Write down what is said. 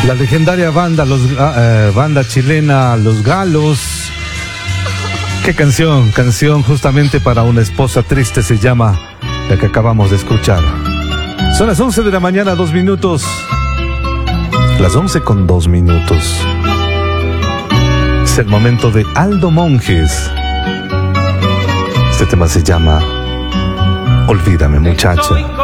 La legendaria banda, banda chilena Los Galos. Qué canción justamente para una esposa triste se llama la que acabamos de escuchar. Son las 11 de la mañana, 2 minutos. Las 11:02. Es el momento de Aldo Monjes. Este tema se llama Olvídame, muchacha.